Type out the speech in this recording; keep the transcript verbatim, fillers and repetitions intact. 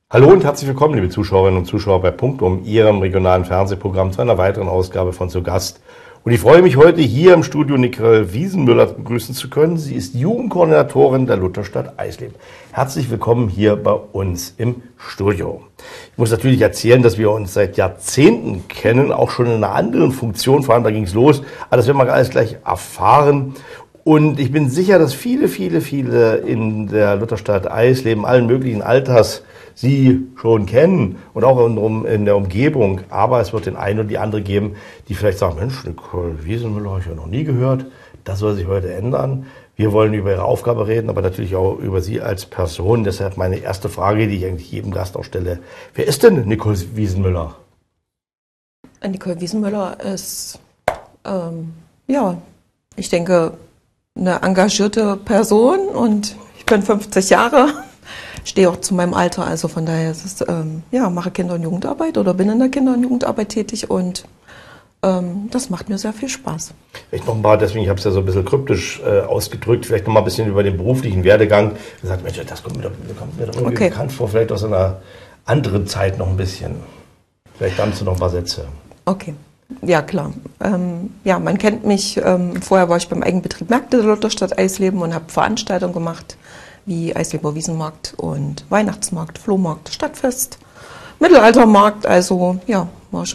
Hallo und herzlich willkommen, liebe Zuschauerinnen und Zuschauer bei Punktum, Ihrem regionalen Fernsehprogramm, zu einer weiteren Ausgabe von Zu Gast. Und ich freue mich heute hier im Studio Nicole Wiesenmüller begrüßen zu können. Sie ist Jugendkoordinatorin der Lutherstadt Eisleben. Herzlich willkommen hier bei uns im Studio. Ich muss natürlich erzählen, dass wir uns seit Jahrzehnten kennen, auch schon in einer anderen Funktion, vor allem da ging es los, aber das werden wir alles gleich erfahren. Und ich bin sicher, dass viele, viele, viele in der Lutherstadt Eisleben, allen möglichen Alters, Sie schon kennen und auch in der Umgebung. Aber es wird den einen oder die andere geben, die vielleicht sagen, Mensch, Nicole Wiesenmüller habe ich ja noch nie gehört. Das soll sich heute ändern. Wir wollen über Ihre Aufgabe reden, aber natürlich auch über Sie als Person. Deshalb meine erste Frage, die ich eigentlich jedem Gast auch stelle. Wer ist denn Nicole Wiesenmüller? Nicole Wiesenmüller ist, ähm, ja, ich denke, eine engagierte Person und ich bin fünfzig Jahre. Stehe auch zu meinem Alter, also von daher ist es, ähm, ja, mache Kinder- und Jugendarbeit oder bin in der Kinder- und Jugendarbeit tätig und ähm, das macht mir sehr viel Spaß. Vielleicht noch ein paar, deswegen, ich habe es ja so ein bisschen kryptisch äh, ausgedrückt, vielleicht noch mal ein bisschen über den beruflichen Werdegang. Gesagt, Mensch, das kommt mir doch, kommt mir doch irgendwie Okay. bekannt vor, vielleicht aus einer anderen Zeit noch ein bisschen. Vielleicht dazu noch ein paar Sätze. Okay, ja klar. Ähm, ja, man kennt mich, ähm, vorher war ich beim Eigenbetrieb Märkte der Lutherstadt Eisleben und habe Veranstaltungen gemacht, wie Eisleber Wiesenmarkt und Weihnachtsmarkt, Flohmarkt, Stadtfest, Mittelaltermarkt, also ja, war schon